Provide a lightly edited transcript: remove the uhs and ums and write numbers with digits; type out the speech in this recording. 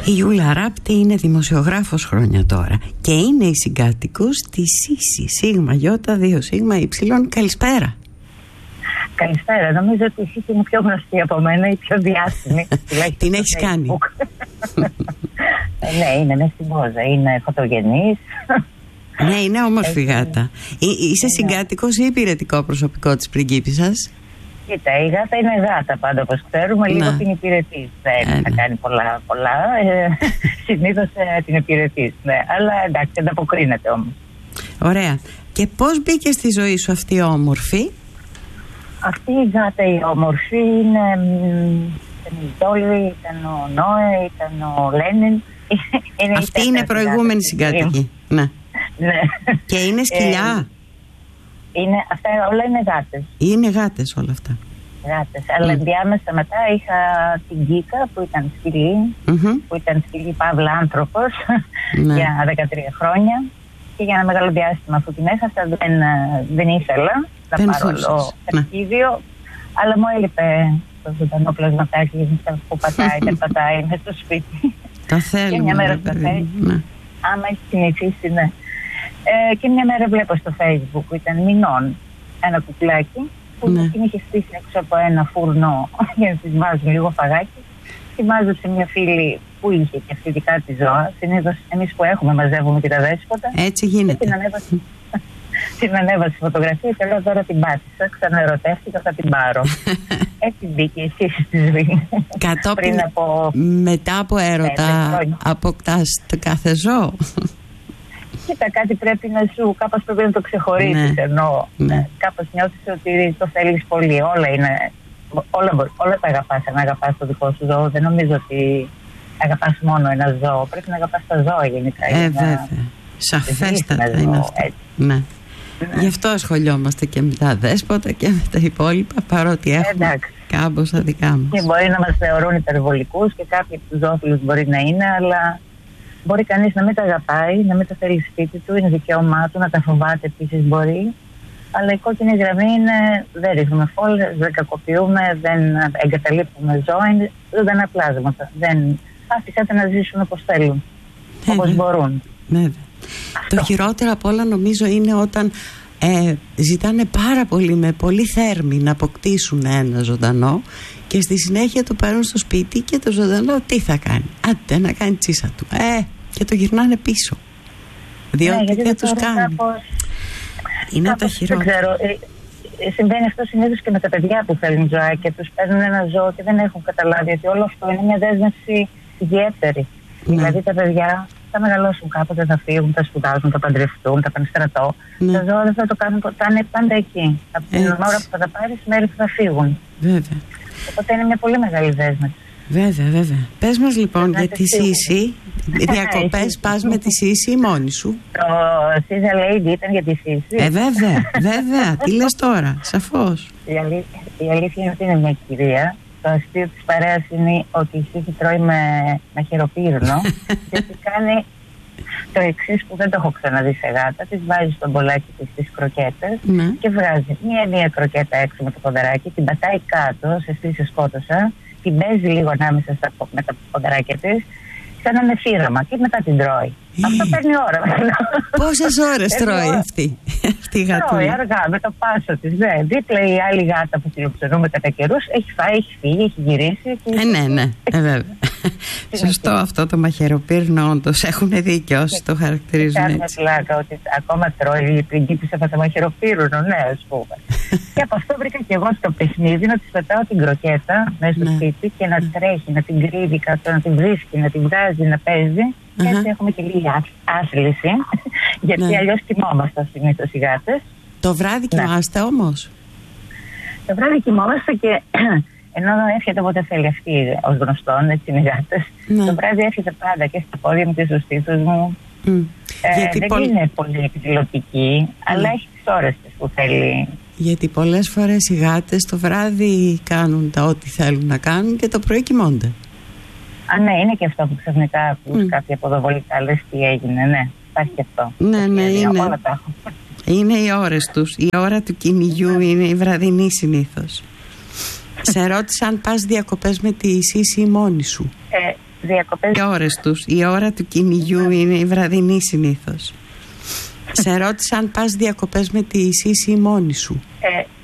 Η Γιούλα Ράπτη είναι δημοσιογράφος χρόνια τώρα και είναι η συγκάτοικος της ΣΥΣΗ, Σίγμα Γιώτα 2 Σίγμα Υψηλών. Καλησπέρα. Καλησπέρα. Νομίζω ότι η ΣΥΣΗ είναι πιο γνωστή από μένα ή πιο διάσημη. Την έχεις κάνει? Ναι, είναι μέσα στην πόζα, είναι φωτογενής. Ναι, είναι όμορφη γάτα. Είσαι συγκάτοικος ή υπηρετικό προσωπικό της πριγκίπισσας? Κοίτα, η γάτα είναι γάτα πάντα, όπως ξέρουμε, λίγο την υπηρετής. Δεν θα κάνει πολλά. Συνήθως την υπηρετής, ναι. Αλλά εντάξει, ανταποκρίνεται όμως. Ωραία. Και πώς μπήκε στη ζωή σου αυτή η όμορφη? Αυτή η γάτα η όμορφη είναι... Ήταν η Ντόλη, ήταν ο Νόε, ήταν ο Λένιν. Αυτή είναι προηγούμενη συγκάτοικη. Ναι. Και είναι σκυλιά? Αυτά όλα είναι γάτες. Είναι γάτες όλα αυτά. Γάτες. Αλλά ενδιάμεσα μετά είχα την Κίκα που ήταν σκυλή, που ήταν σκυλή παύλα άνθρωπος για 13 χρόνια. Και για ένα μεγάλο διάστημα αφού την έχασα δεν ήθελα να πάρω όλο ταξίδιο, αλλά μου έλειπε το ζωντανό πλασματάκι που πατάει, δεν πατάει, είναι στο σπίτι. Τα θέλουμε. Και μια μέρα στο Facebook, άμα έχει συνηθίσει, ναι. Και μια μέρα βλέπω στο Facebook που ήταν μηνών ένα κουκλάκι που την είχε στήσει έξω από ένα φουρνό για να της βάζουν λίγο φαγάκι. Τη βάζω σε μια φίλη που είχε και αυτή δικά τη ζώα. Συνήθως εμείς που έχουμε μαζεύουμε και τα δέσποτα. Έτσι γίνεται. Την ανέβασε φωτογραφία και λέω τώρα την πάτησα. Ξαναερωτεύτηκα, θα την πάρω. Έτσι μπήκε εσύ στη ζωή. Κατόπιν, μετά από έρωτα, αποκτάς το κάθε ζώο. Κοίτα, κάτι πρέπει να σου, κάπως πρέπει να το ξεχωρίσεις, ενώ κάπως νιώθεις ότι το θέλεις πολύ. Όλα είναι, όλα τα αγαπάς, αν αγαπάς το δικό σου ζώο. Δεν νομίζω ότι αγαπάς μόνο ένα ζώο. Πρέπει να αγαπάς τα ζώα γενικά. Βέβαια. Σαφέστατα είναι αυτό. Ναι. Γι' αυτό ασχολιόμαστε και με τα δέσποτα και με τα υπόλοιπα, παρότι έχουμε κάμποσα δικά μας. Και μπορεί να μας θεωρούν υπερβολικούς και κάποιοι από τους ζώοφιλους μπορεί να είναι, αλλά μπορεί κανείς να μην τα αγαπάει, να μην τα θέλει σπίτι του, είναι δικαίωμά του, να τα φοβάται επίσης μπορεί. Αλλά η κόκκινη γραμμή είναι δεν ρίχνουμε φόλες, δεν κακοποιούμε, δεν εγκαταλείπουμε ζώα, είναι ζωντανά πλάσματα. Δεν άφησατε να ζήσουν όπως θέλουν, όπως μπορούν. Βέβαια. Το χειρότερο απ' όλα νομίζω είναι όταν ζητάνε πάρα πολύ, με πολύ θέρμη, να αποκτήσουν ένα ζωντανό και στη συνέχεια το παίρνουν στο σπίτι και το ζωντανό τι θα κάνει? Άντε να κάνει τσίσα του. Και το γυρνάνε πίσω. Διότι δεν τους κάνει. Είναι τα χειρότερα. Δεν ξέρω. Συμβαίνει αυτό συνήθως και με τα παιδιά που θέλουν ζωάκια. Τους παίρνουν ένα ζώο και δεν έχουν καταλάβει ότι όλο αυτό είναι μια δέσμευση ιδιαίτερη. Δηλαδή τα παιδιά θα μεγαλώσουν κάποτε, θα φύγουν, θα σπουδάζουν, θα παντρευτούν, θα πάνε στρατό. Τα ζώα δεν θα το κάνουν, θα είναι πάντα εκεί. Από την ώρα που θα τα πάρεις μέχρι που θα φύγουν. Βέβαια. Οπότε είναι μια πολύ μεγάλη δέσμευση. Βέβαια. Πες μας λοιπόν για τη ΣΥΣΗ. Διακοπές πας με τη ΣΥΣΗ ή μόνη σου? Το Σίζα Lady ήταν για τη ΣΥΣΗ. Βέβαια. Τι λες τώρα, σαφώς. Η αλήθεια είναι ότι είναι μια κυρία. Το αστείο της παρέας είναι ότι η ΣΥΣΗ τρώει με χεροπύρνο και ότι κάνει το εξής που δεν το έχω ξαναδεί σε γάτα. Της βάζει στον μπολάκι της τις κροκέτες και βγάζει μία κροκέτα έξω με το ποδαράκι, την πατάει κάτω σε σκότωσα, την παίζει λίγο ανάμεσα με τα ποδαράκια της, σαν να είναι φύραμα και μετά την τρώει. Αυτό παίρνει ώρα. Πόσες ώρες τρώει αυτή η γάτα? Τρώει αργά με το πάσο της. Δίπλα η άλλη γάτα που φιλοξενούμε κατά καιρούς έχει φάει, έχει φύγει, έχει γυρίσει. Ναι, βέβαια. Σωστό αυτό το μαχαιροπύρνο, όντως έχουν δίκιο όσοι το χαρακτηρίζουν έτσι. Κάνουμε πλάκα ότι ακόμα τρώει η πριγκίπισσα από το μαχαιροπύρνο, ναι, ας πούμε. Και από αυτό βρήκα και εγώ στο παιχνίδι να της πετάω την κροκέτα μέσα στο σπίτι και να τρέχει, να την κρύβει κάτω, να την βρίσκει, να την βγάζει, να παίζει. Έτσι έχουμε και λίγη άθληση, γιατί αλλιώς κοιμόμαστε συνήθως οι γάτες. Το βράδυ κοιμάστε όμως? Το βράδυ κοιμόμαστε και ενώ έρχεται όποτε θέλει αυτή ως γνωστόν, έτσι είναι οι γάτες. Το βράδυ έρχεται πάντα και στα πόδια μου και στους στήθους μου. Δεν είναι πολύ εκδηλωτική, αλλά έχει τις ώρες της που θέλει. Γιατί πολλές φορές οι γάτες το βράδυ κάνουν τα ό,τι θέλουν να κάνουν και το πρωί κοιμώνται. Ναι, είναι και αυτό που ξαφνικά ακούς κάποια αποδοβολικά, λες τι έγινε, ναι, υπάρχει και αυτό. Ναι, είναι. Όλα τα έχω. Είναι οι ώρες τους. Η ώρα του κυνηγιού είναι η βραδινή συνήθως. Σε ρώτησα αν πας διακοπές με τη ΣΥΣΗ μόνη σου. διακοπές. Οι ώρες τους, η ώρα του κυνηγιού είναι η βραδινή συνήθως. Σε ρώτησα αν πας διακοπές με τη Σύση ή μόνη σου.